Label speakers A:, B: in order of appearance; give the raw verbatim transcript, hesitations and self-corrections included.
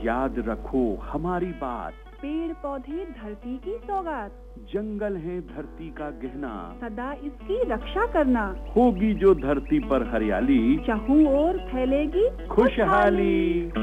A: याद रखो हमारी बात,
B: पेड़ पौधे धरती की सौगात,
A: जंगल है धरती का गहना,
B: सदा इसकी रक्षा करना।
A: होगी जो धरती पर हरियाली,
B: चाहूं ओर फैलेगी
A: खुशहाली।